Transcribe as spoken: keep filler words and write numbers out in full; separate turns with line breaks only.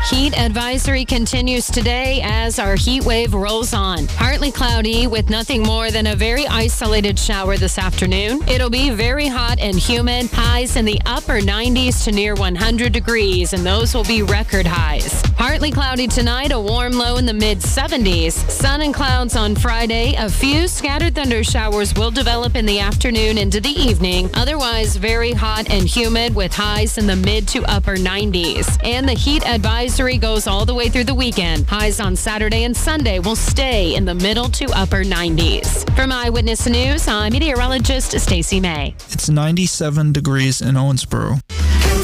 Heat advisory continues today as our heat wave rolls on. Partly cloudy with nothing more than a very isolated shower this afternoon. It'll be very hot and humid. Highs in the upper nineties to near one hundred degrees, and those will be record highs. Partly cloudy tonight, a warm low in the mid seventies. Sun and clouds on Friday. A few scattered thunder showers will develop in the afternoon into the evening. Otherwise, very hot and humid with highs in the mid to upper nineties. And the heat advisory goes all the way through the weekend. Highs on Saturday and Sunday will stay in the middle to upper nineties. From Eyewitness News, I'm meteorologist Stacey May.
It's ninety-seven degrees in Owensboro.